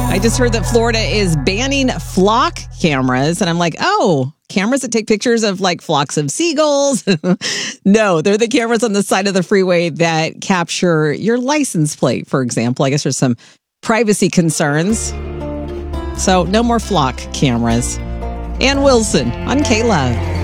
I just heard that Florida is banning flock cameras. And I'm like, oh, cameras that take pictures of like flocks of seagulls? No, they're the cameras on the side of the freeway that capture your license plate, for example. I guess there's some privacy concerns. So no more flock cameras. Ann Wilson on K-Love.